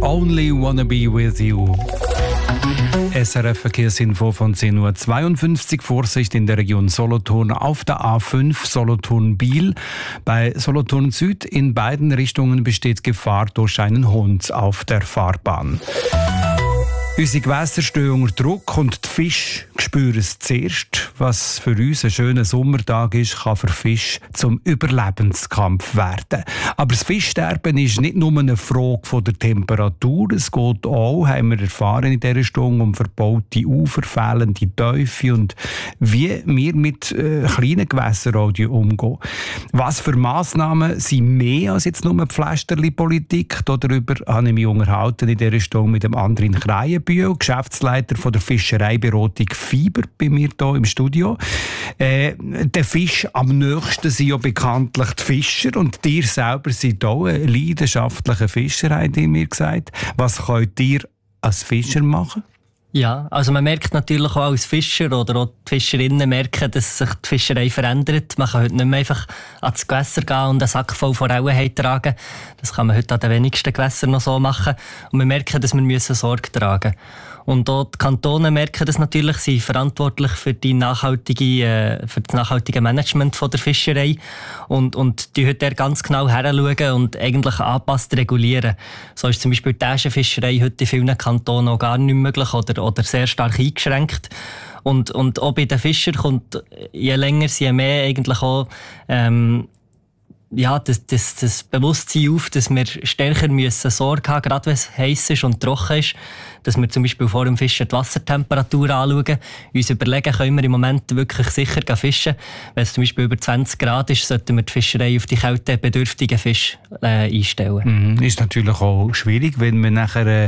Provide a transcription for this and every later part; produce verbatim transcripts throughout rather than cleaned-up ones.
Only Wanna Be With You. S R F-Verkehrsinfo von zehn Uhr zweiundfünfzig. Vorsicht in der Region Solothurn auf der A fünf Solothurn-Biel. Bei Solothurn Süd in beiden Richtungen besteht Gefahr durch einen Hund auf der Fahrbahn. Unsere Gewässer stehen unter Druck und die Fische spüren es zuerst. Was für uns ein schöner Sommertag ist, kann für Fische zum Überlebenskampf werden. Aber das Fischsterben ist nicht nur eine Frage von der Temperatur. Es geht auch, haben wir erfahren in dieser Stunde, um verbaute Ufer, fehlende Tiefe und wie wir mit äh, kleinen Gewässern umgehen. Was für Massnahmen sind mehr als jetzt nur die Pflasterli-Politik? Darüber habe ich mich unterhalten in dieser Stunde mit dem Andrin Kreienbühl, Geschäftsleiter von der Fischereiberatung Fiber, bei mir hier im Studio. Äh, der Fisch am nächsten sind ja bekanntlich die Fischer und ihr selber seid auch ein leidenschaftlicher Fischer, habt ihr mir gesagt. Was könnt ihr als Fischer machen? Ja, also man merkt natürlich auch als Fischer oder auch die Fischerinnen merken, dass sich die Fischerei verändert. Man kann heute nicht mehr einfach ans Gewässer gehen und einen Sack voll Forellen tragen. Das kann man heute an den wenigsten Gewässern noch so machen. Und wir merken, dass wir Sorge tragen müssen. Und auch die Kantone merken das natürlich, sie sind verantwortlich für, die nachhaltige, äh, für das nachhaltige Management von der Fischerei und, und die heute ganz genau heranschauen und eigentlich angepasst regulieren. So ist zum Beispiel die Äschenfischerei heute in vielen Kantonen auch gar nicht möglich oder, oder sehr stark eingeschränkt. Und, und auch bei den Fischern kommt je länger, je mehr eigentlich auch ähm, ja, das, das, das Bewusstsein auf, dass wir stärker müssen Sorge haben, gerade wenn es heiß ist und trocken ist, dass wir zum Beispiel vor dem Fischen die Wassertemperatur anschauen, uns überlegen, können wir im Moment wirklich sicher fischen. Wenn es zum Beispiel über zwanzig Grad ist, sollten wir die Fischerei auf die kältebedürftigen Fische äh, einstellen. Mhm. Ist natürlich auch schwierig, wenn man nachher äh,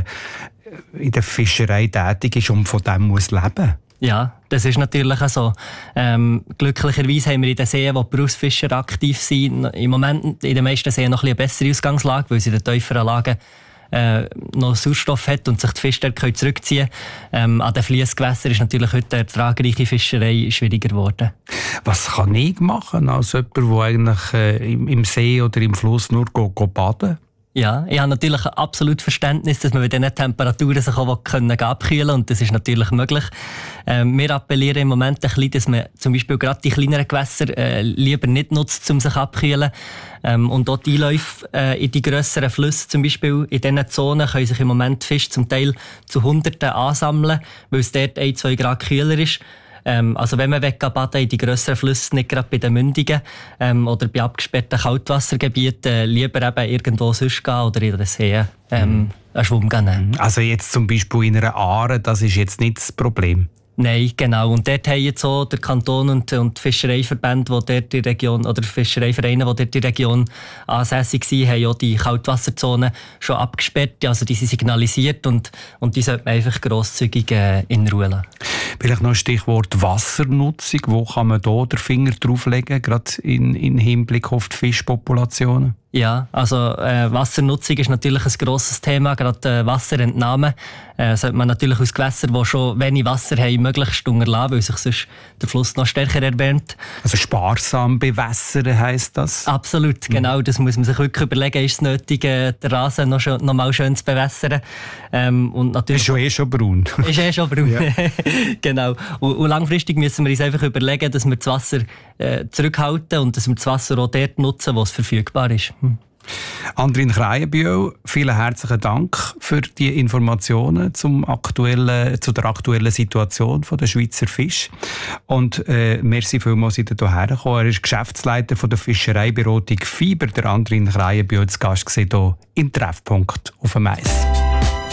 in der Fischerei tätig ist und von dem muss leben. Ja, das ist natürlich auch so. Ähm, glücklicherweise haben wir in den Seen, wo die Berufsfischer aktiv sind, im Moment in den meisten Seen noch eine bessere Ausgangslage, weil sie in den tieferen Lagen äh, noch Sauerstoff hat und sich die Fische dort zurückziehen können. Ähm, an den Fliessgewässern ist natürlich heute die ertragreiche Fischerei schwieriger geworden. Was kann ich machen als jemand, der eigentlich äh, im, im See oder im Fluss nur go, go baden? Ja, ich habe natürlich absolut Verständnis, dass man bei diesen Temperaturen sich auch abkühlen kann und das ist natürlich möglich. Ähm, wir appellieren im Moment ein bisschen, dass man zum Beispiel gerade die kleineren Gewässer äh, lieber nicht nutzt, um sich abzukühlen. Ähm, und auch die Einläufe äh, in die grösseren Flüsse, zum Beispiel in diesen Zonen, können sich im Moment Fische zum Teil zu Hunderten ansammeln, weil es dort ein, zwei Grad kühler ist. Ähm, also wenn man baden in die grösseren Flüsse, nicht gerade bei den Mündungen ähm, oder bei abgesperrten Kaltwassergebieten, äh, lieber eben irgendwo sonst gehen oder in den Seen ähm, mhm. einen Schwumm gehen. Also jetzt zum Beispiel in einer Aare, das ist jetzt nicht das Problem? Nein, genau. Und dort haben jetzt auch der Kanton und, und die Fischereiverbände, die dort die Region, oder Fischereivereine, die dort in der Region ansässig waren, haben auch die Kaltwasserzonen schon abgesperrt. Also die sind signalisiert und, und die sollte man einfach grosszügig äh, in Ruhe lassen. Vielleicht noch ein Stichwort Wassernutzung. Wo kann man da den Finger drauflegen, gerade in, in Hinblick auf die Fischpopulationen? Ja, also äh, Wassernutzung ist natürlich ein grosses Thema, gerade äh, Wasserentnahme. Äh, sollte man natürlich aus Gewässern, die schon wenig Wasser haben, möglichst unterlassen, weil sich sonst der Fluss noch stärker erwärmt. Also sparsam bewässern heisst das? Absolut, genau. Das muss man sich wirklich überlegen, ist es nötig, äh, den Rasen noch, schon, noch mal schön zu bewässern. Ähm, und natürlich ist schon eh schon braun. Ist eh schon braun, ja. Genau. Und, und langfristig müssen wir uns einfach überlegen, dass wir das Wasser äh, zurückhalten und dass wir das Wasser auch dort nutzen, wo es verfügbar ist. Hm. Andrin Kreienbühl, vielen herzlichen Dank für die Informationen zum aktuellen, zu der aktuellen Situation der Schweizer Fisch. Und äh, merci vielmals, dass ihr hierher gekommen. Er ist Geschäftsleiter von der Fischereiberatung Fiber, der Andrin Kreienbühl, als Gast hier im Treffpunkt auf dem Eis.